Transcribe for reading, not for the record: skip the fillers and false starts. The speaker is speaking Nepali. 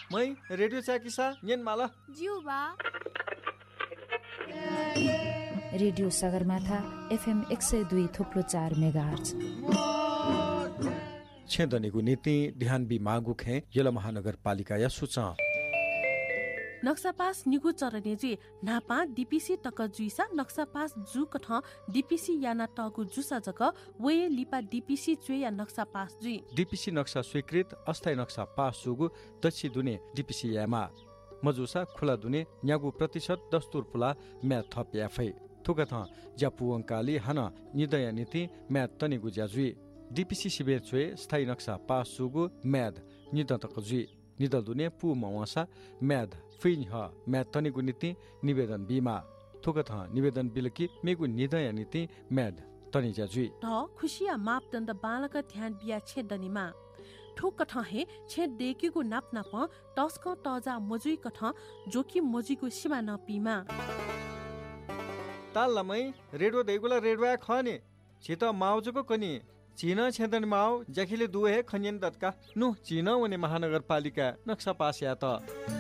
मै रेडियो चाकिसा नेन माला जिउबा रेडियो सगरमाथा FM 102.4 मेगाहर्ज छेदनीको नीति ध्यान बि मागु खे यला महानगरपालिका या सुचा नक्सापास निगु चरनेजी नापा डीपीसी तक जुइसा नक्सापास जु कठ डीपीसी याना टगु जुसा जक वे लिपा डीपीसी चुए या नक्सापास जुइ डीपीसी नक्सा स्वीकृत अस्थायी नक्सा पास सुगु दक्षि दुने डीपीसी यामा मजुसा खुला दुने न्यागु प्रतिशत दस्तुर पुला म्या थप याफै थुका थ ज्यापु अंकाली हन निदय नीति म्या तनिगु ज्याजुइ डीपीसी शिबे चुए स्थायी नक्सा पास सुगु म्याद निद तक जुइ निदल दुने पु मवासा म्याद फिन ह म्याद तनिगु नीति निवेदन बिमा थुका थ निवेदन बिलकी मेगु निदय नीति म्याद तनि ज्याजुइ ढ खुशिया मापदण्ड बालक ध्यान बिया छेदनीमा ठोक कठ हे छे डेकीको नाप नाप टस्क टजा मजुई कठ जोखिम मजुईको सीमा नपीमा तालमै रेडो दैगुला रेडवा खने छित माउजुको कनि चीन छेदन माउ जखिले दुहे खन्यन दत्का नु चीन वने महानगरपालिका नक्सा पास या त